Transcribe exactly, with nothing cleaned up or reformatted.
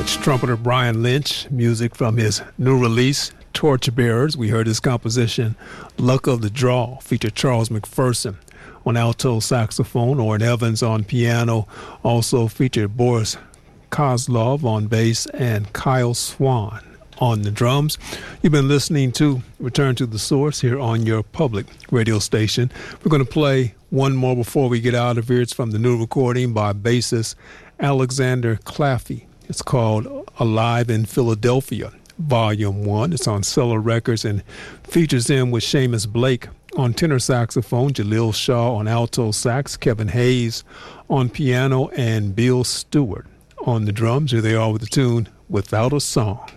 It's trumpeter Brian Lynch, music from his new release, Torchbearers. We heard his composition, Luck of the Draw, featured Charles McPherson on alto saxophone, Orrin Evans on piano, also featured Boris Kozlov on bass, and Kyle Swan on the drums. You've been listening to Return to the Source here on your public radio station. We're going to play one more before we get out of here. It's from the new recording by bassist Alexander Claffey. It's called Alive in Philadelphia, Volume one. It's on Cellar Records and features him with Seamus Blake on tenor saxophone, Jaleel Shaw on alto sax, Kevin Hayes on piano, and Bill Stewart on the drums. Here they are with the tune Without a Song.